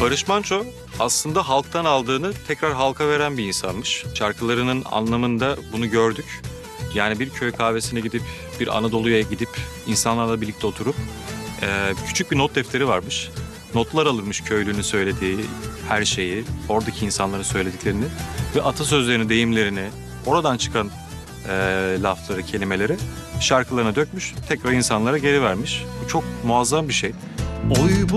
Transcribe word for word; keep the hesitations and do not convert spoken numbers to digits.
Barış Manço aslında halktan aldığını tekrar halka veren bir insanmış. Şarkılarının anlamında bunu gördük. Yani bir köy kahvesine gidip, bir Anadolu'ya gidip insanlarla birlikte oturup e, küçük bir not defteri varmış. Notlar alırmış köylünün söylediği her şeyi, oradaki insanların söylediklerini ve atasözlerini, deyimlerini, oradan çıkan e, lafları, kelimeleri şarkılarına dökmüş, tekrar insanlara geri vermiş. Bu çok muazzam bir şey. Oy